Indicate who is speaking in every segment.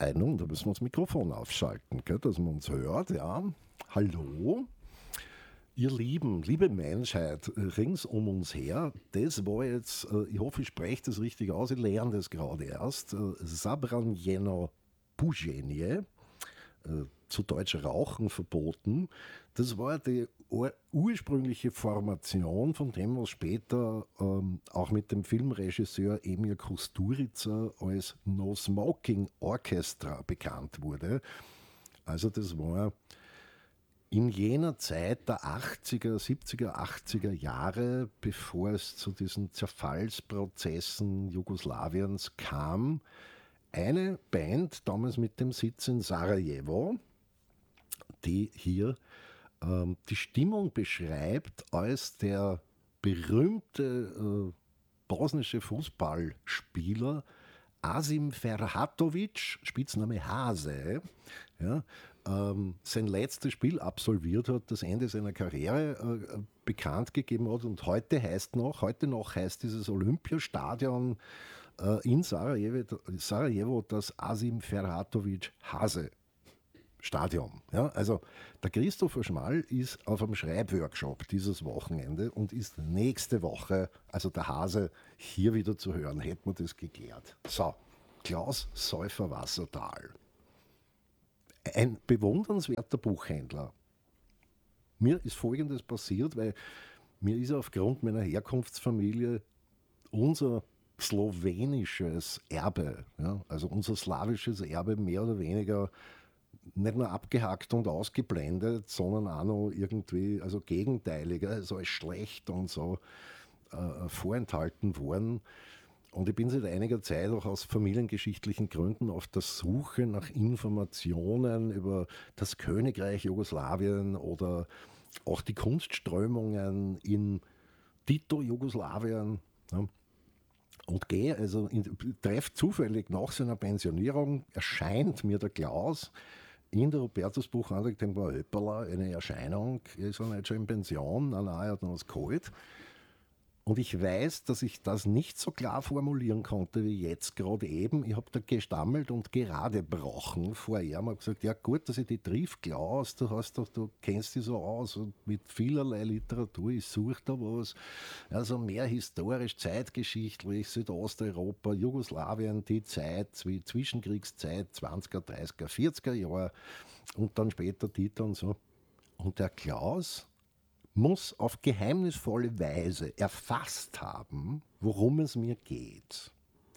Speaker 1: Nun, da müssen wir das Mikrofon aufschalten, gell, dass man uns hört. Ja. Hallo, ihr Lieben, liebe Menschheit rings um uns her. Das war jetzt, ich hoffe, ich spreche das richtig aus, ich lerne das gerade erst. Zabranjeno Pujenie, zu Deutsch Rauchen verboten. Das war die ursprüngliche Formation von dem, was später auch mit dem Filmregisseur Emil Kusturica als No Smoking Orchestra bekannt wurde. Also das war in jener Zeit der 80er, 70er, 80er Jahre, bevor es zu diesen Zerfallsprozessen Jugoslawiens kam, eine Band, damals mit dem Sitz in Sarajevo, die hier die Stimmung beschreibt, als der berühmte bosnische Fußballspieler Asim Ferhatovic, Spitzname Hase, ja, sein letztes Spiel absolviert hat, das Ende seiner Karriere bekannt gegeben hat, und heute noch heißt dieses Olympiastadion in Sarajevo das Asim Ferhatovic Hase Stadion. Ja, also der Christopher Schmall ist auf einem Schreibworkshop dieses Wochenende und ist nächste Woche, also der Hase, hier wieder zu hören. Hätten wir das geklärt. So, Klaus Säufer-Wassertal. Ein bewundernswerter Buchhändler. Mir ist Folgendes passiert, weil mir ist aufgrund meiner Herkunftsfamilie unser slowenisches Erbe, ja, also unser slawisches Erbe mehr oder weniger nicht nur abgehackt und ausgeblendet, sondern auch noch irgendwie, also gegenteilig, also als schlecht und so vorenthalten worden. Und ich bin seit einiger Zeit auch aus familiengeschichtlichen Gründen auf der Suche nach Informationen über das Königreich Jugoslawien oder auch die Kunstströmungen in Tito-Jugoslawien. Ja. Und treffe zufällig nach seiner Pensionierung, erscheint mir der Klaus in der Hubertusbuchhandlung. Ich denke mal, Höpperler, eine Erscheinung, ist er nicht schon in Pension? Nein, er hat noch was geholt. Und ich weiß, dass ich das nicht so klar formulieren konnte wie jetzt gerade eben. Ich habe da gestammelt und gerade brochen vor ihm. Ich habe gesagt, ja gut, dass ich die triff, Klaus, du kennst dich so aus und mit vielerlei Literatur, ich suche da was. Also mehr historisch, zeitgeschichtlich, Südosteuropa, Jugoslawien, die Zeit, Zwischenkriegszeit, 20er, 30er, 40er Jahre und dann später Tito und so. Und der Klaus muss auf geheimnisvolle Weise erfasst haben, worum es mir geht.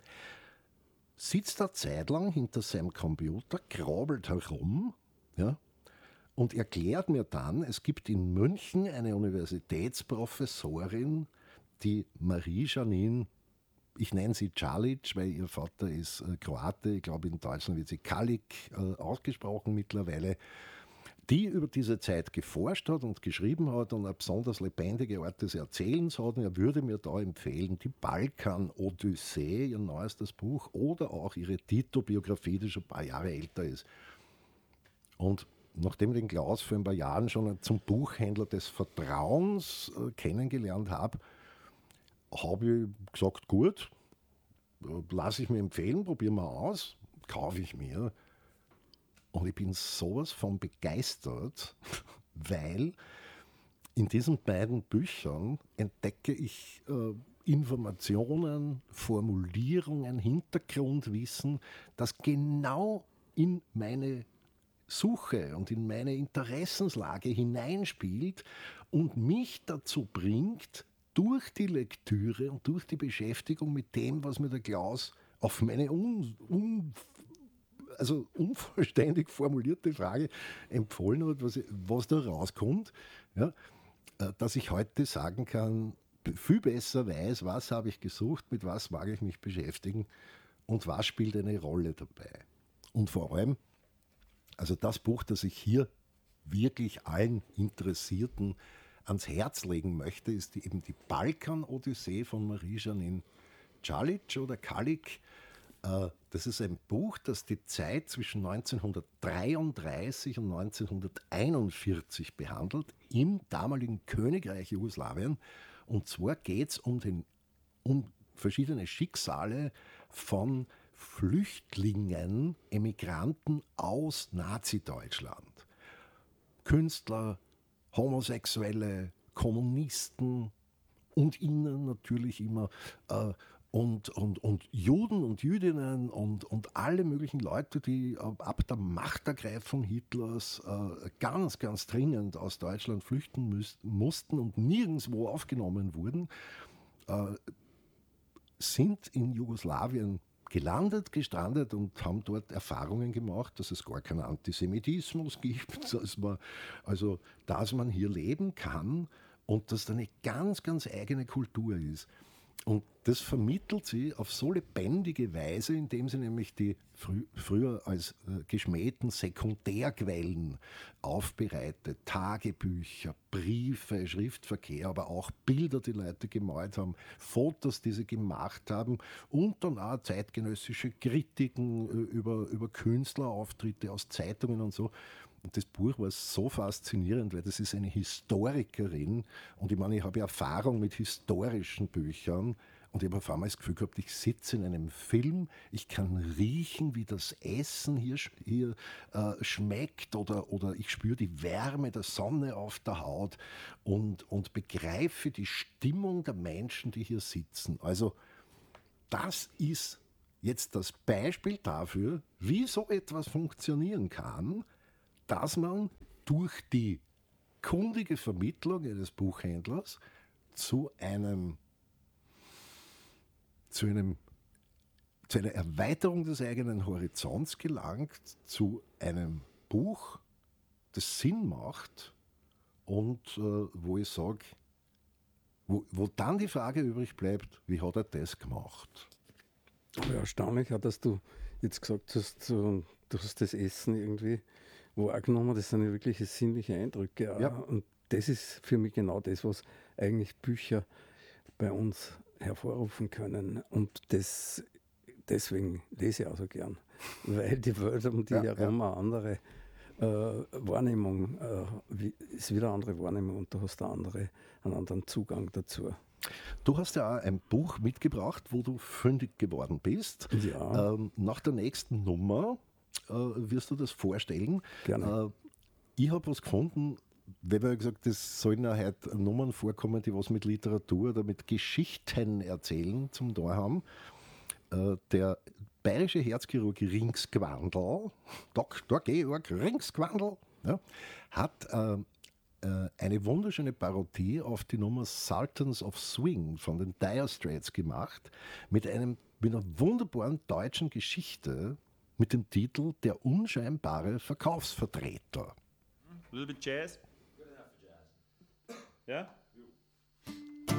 Speaker 1: Sitzt eine Zeit lang hinter seinem Computer, krabbelt herum, ja, und erklärt mir dann, es gibt in München eine Universitätsprofessorin, die Marie-Janine, ich nenne sie Čalić, weil ihr Vater ist Kroate, ich glaube in Deutschland wird sie Kalik ausgesprochen mittlerweile, die über diese Zeit geforscht hat und geschrieben hat und eine besonders lebendige Art des Erzählens hat. Und er würde mir da empfehlen, die Balkan-Odyssee, ihr neuestes Buch, oder auch ihre Tito-Biografie, die schon ein paar Jahre älter ist. Und nachdem ich den Klaus vor ein paar Jahren schon zum Buchhändler des Vertrauens kennengelernt habe ich gesagt, gut, lasse ich mir empfehlen, probieren wir aus, kaufe ich mir. Und ich bin sowas von begeistert, weil in diesen beiden Büchern entdecke ich Informationen, Formulierungen, Hintergrundwissen, das genau in meine Suche und in meine Interessenslage hineinspielt und mich dazu bringt, durch die Lektüre und durch die Beschäftigung mit dem, was mir der Klaus auf meine unvollständig formulierte Frage empfohlen hat, was da rauskommt, ja, dass ich heute sagen kann, viel besser weiß, was habe ich gesucht, mit was mag ich mich beschäftigen und was spielt eine Rolle dabei. Und vor allem, also das Buch, das ich hier wirklich allen Interessierten ans Herz legen möchte, ist eben die Balkan-Odyssee von Marie-Janine Čalić oder Kalik. Das ist ein Buch, das die Zeit zwischen 1933 und 1941 behandelt, im damaligen Königreich Jugoslawien. Und zwar geht es um verschiedene Schicksale von Flüchtlingen, Emigranten aus Nazi-Deutschland. Künstler, Homosexuelle, Kommunisten und ihnen natürlich immer und Juden und Jüdinnen und alle möglichen Leute, die ab der Machtergreifung Hitlers ganz, ganz dringend aus Deutschland flüchten mussten und nirgendwo aufgenommen wurden, sind in Jugoslawien gelandet, gestrandet und haben dort Erfahrungen gemacht, dass es gar keinen Antisemitismus gibt, dass man hier leben kann und dass da eine ganz, ganz eigene Kultur ist. Und das vermittelt sie auf so lebendige Weise, indem sie nämlich die früher als geschmähten Sekundärquellen aufbereitet, Tagebücher, Briefe, Schriftverkehr, aber auch Bilder, die Leute gemalt haben, Fotos, die sie gemacht haben und dann auch zeitgenössische Kritiken über Künstlerauftritte aus Zeitungen und so. Und das Buch war so faszinierend, weil das ist eine Historikerin und ich meine, ich habe ja Erfahrung mit historischen Büchern und ich habe auf einmal das Gefühl gehabt, ich sitze in einem Film, ich kann riechen, wie das Essen hier schmeckt oder ich spüre die Wärme der Sonne auf der Haut und begreife die Stimmung der Menschen, die hier sitzen. Also das ist jetzt das Beispiel dafür, wie so etwas funktionieren kann, dass man durch die kundige Vermittlung eines Buchhändlers zu einer Erweiterung des eigenen Horizonts gelangt, zu einem Buch, das Sinn macht und wo ich sage, wo dann die Frage übrig bleibt, wie hat er das gemacht?
Speaker 2: Aber erstaunlich auch, dass du jetzt gesagt hast, du hast das Essen irgendwie wahrgenommen, das sind ja wirklich sinnliche Eindrücke.
Speaker 1: Ja.
Speaker 2: Und das ist für mich genau das, was eigentlich Bücher bei uns hervorrufen können. Und deswegen lese ich auch so gern, weil die Welt um die herum eine andere Wahrnehmung, ist wieder eine andere Wahrnehmung und du hast einen anderen Zugang dazu.
Speaker 1: Du hast ja auch ein Buch mitgebracht, wo du fündig geworden bist.
Speaker 2: Ja.
Speaker 1: Nach der nächsten Nummer wirst du das vorstellen.
Speaker 2: Gerne.
Speaker 1: Ich habe was gefunden, weil wir gesagt, es sollen ja heute Nummern vorkommen, die was mit Literatur oder mit Geschichten erzählen zum Tor haben. Der bayerische Herzchirurg Ringsgwandl, Dr. Georg Ringsgwandl, ja, hat eine wunderschöne Parodie auf die Nummer Sultans of Swing von den Dire Straits gemacht, mit einer wunderbaren deutschen Geschichte mit dem Titel Der unscheinbare Verkaufsvertreter.
Speaker 3: A little bit jazz? Good enough for jazz. Yeah?